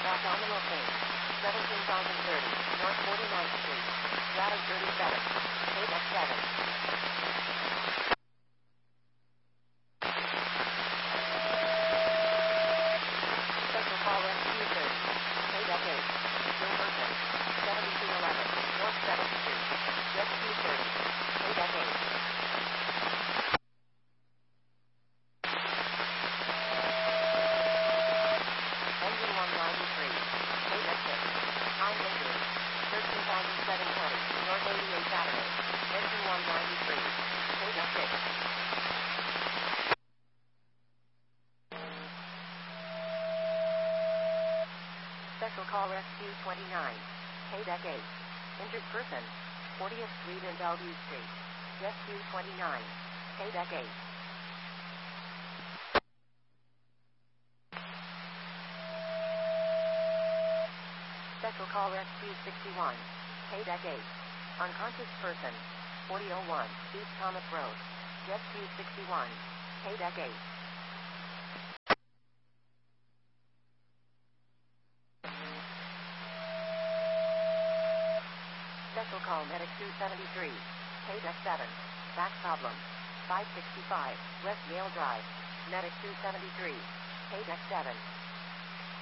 Abdominal pain. 17,030. North 49th Street. Data 37. KDEC 7. Special call rescue 30. KDEC 8. Still person. 7211. North 7th Street. Rescue 30. KDEC 8. Engine 193. KDEC 6. Time injury. 13,720. North 88th Avenue. Engine 193. KDEC 6. Special call rescue 29. KDEC 8. Injured person. 40th Street and Bellevue Street. Rescue 29. KDEC 8. Special call rescue 61. KDEC 8. Unconscious person. 4001 East Thomas Road. Rescue 61. KDEC 8. Special call medic 273. KDEC 7. Back problem. 565 West Yale Drive. Medic 273. KDEC 7.